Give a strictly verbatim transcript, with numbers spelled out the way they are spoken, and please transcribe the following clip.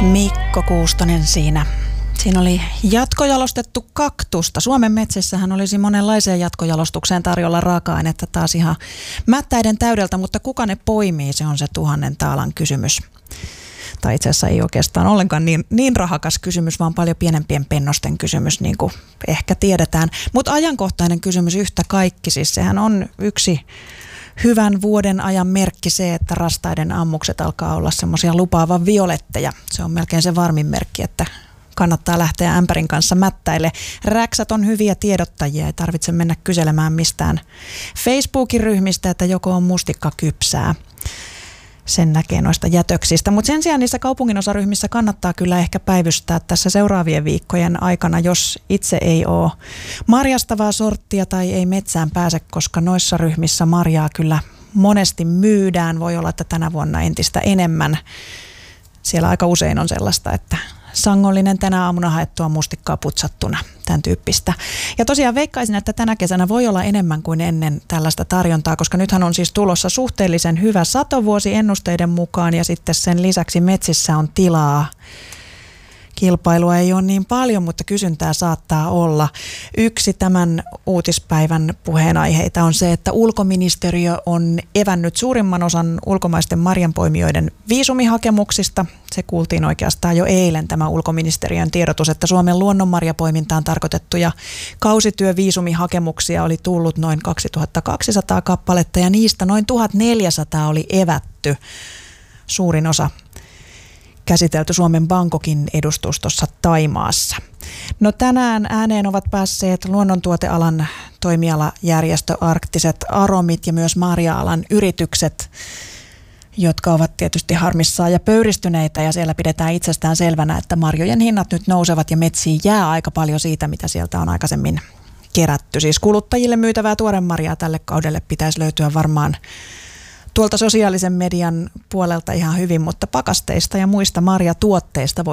Mikko Kuustonen siinä. Siinä oli jatkojalostettu kaktusta. Suomen metsissähän olisi monenlaiseen jatkojalostukseen tarjolla raaka-ainetta taas ihan mättäiden täydeltä, mutta kuka ne poimii, se on se tuhannen taalan kysymys. Tai itse asiassa ei oikeastaan ollenkaan niin, niin rahakas kysymys, vaan paljon pienempien pennosten kysymys, niin kuin ehkä tiedetään. Mutta ajankohtainen kysymys yhtä kaikki, siis sehän on yksi hyvän vuoden ajan merkki se, että rastaiden ammukset alkaa olla semmoisia lupaavan violetteja. Se on melkein se varmin merkki, että kannattaa lähteä ämpärin kanssa mättäille. Räksät on hyviä tiedottajia, ei tarvitse mennä kyselemään mistään Facebookin ryhmistä, että joko on mustikka kypsää. Sen näkee noista jätöksistä, mutta sen sijaan niissä kaupunginosaryhmissä kannattaa kyllä ehkä päivystää tässä seuraavien viikkojen aikana, jos itse ei ole marjastavaa sorttia tai ei metsään pääse, koska noissa ryhmissä marjaa kyllä monesti myydään. Voi olla, että tänä vuonna entistä enemmän. Siellä aika usein on sellaista, että sangollinen tänä aamuna haettua mustikkaa putsattuna, tämän tyyppistä. Ja tosiaan veikkaisin, että tänä kesänä voi olla enemmän kuin ennen tällaista tarjontaa, koska nythän on siis tulossa suhteellisen hyvä satovuosi ennusteiden mukaan ja sitten sen lisäksi metsissä on tilaa. Kilpailua ei ole niin paljon, mutta kysyntää saattaa olla. Yksi tämän uutispäivän puheenaiheita on se, että ulkoministeriö on evännyt suurimman osan ulkomaisten marjanpoimijoiden viisumihakemuksista. Se kuultiin oikeastaan jo eilen tämä ulkoministeriön tiedotus, että Suomen luonnonmarjapoimintaan tarkoitettuja kausityöviisumihakemuksia oli tullut noin kaksituhattakaksisataa kappaletta ja niistä noin tuhatneljäsataa oli evätty. Suurin osa käsitelty Suomen Bangkokin edustustossa Thaimaassa. No tänään ääneen ovat päässeet luonnontuotealan toimialajärjestö Arktiset Aromit ja myös marja-alan yritykset, jotka ovat tietysti harmissaan ja pöyristyneitä ja siellä pidetään itsestään selvänä, että marjojen hinnat nyt nousevat ja metsiin jää aika paljon siitä, mitä sieltä on aikaisemmin kerätty. Siis kuluttajille myytävää tuoremarjaa tälle kaudelle pitäisi löytyä varmaan tuolta sosiaalisen median puolelta ihan hyvin, mutta pakasteista ja muista marjatuotteista voi